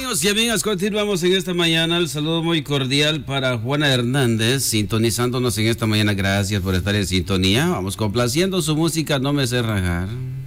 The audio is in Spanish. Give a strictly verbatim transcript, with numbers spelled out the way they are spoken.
Amigos y amigas, continuamos en esta mañana. El saludo muy cordial para Juana Hernández, sintonizándonos en esta mañana. Gracias por estar en sintonía. Vamos complaciendo su música, No me sé rajar.